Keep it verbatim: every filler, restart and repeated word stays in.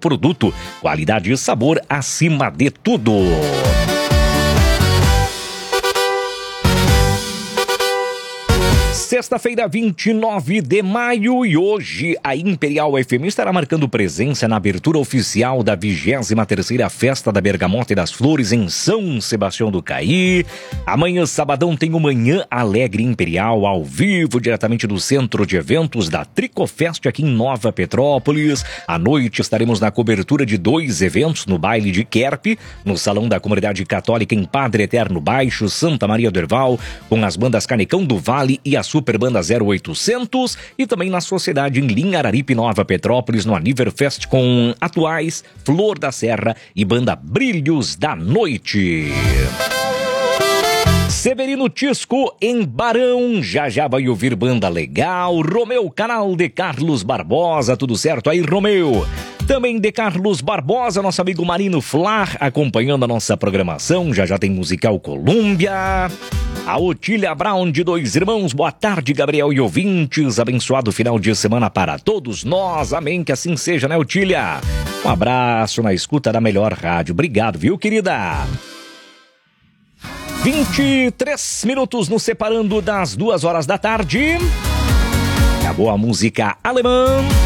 produto. Qualidade e sabor acima de tudo. Sexta-feira, vinte e nove de maio, e hoje a Imperial F M estará marcando presença na abertura oficial da vigésima terceira Festa da Bergamota e das Flores em São Sebastião do Caí. Amanhã, sabadão, tem o Manhã Alegre Imperial, ao vivo, diretamente do Centro de Eventos da Tricofest, aqui em Nova Petrópolis. À noite, estaremos na cobertura de dois eventos no baile de Querpe, no Salão da Comunidade Católica em Padre Eterno Baixo, Santa Maria do Herval, com as bandas Canecão do Vale e a Super Banda zero oitocentos, e também na Sociedade em Linhararipe, Nova Petrópolis, no Aniverfest, com Atuais, Flor da Serra e Banda Brilhos da Noite. Severino Tisco em Barão, já já vai ouvir banda legal. Romeu, canal de Carlos Barbosa, tudo certo aí, Romeu? Também de Carlos Barbosa, nosso amigo Marino Flar, acompanhando a nossa programação. Já já tem musical Colômbia. A Otília Brown de Dois Irmãos, boa tarde, Gabriel e ouvintes. Abençoado final de semana para todos nós. Amém, que assim seja, né, Otília? Um abraço na escuta da melhor rádio. Obrigado, viu, querida? vinte e três minutos nos separando das duas horas da tarde. Acabou a música alemã.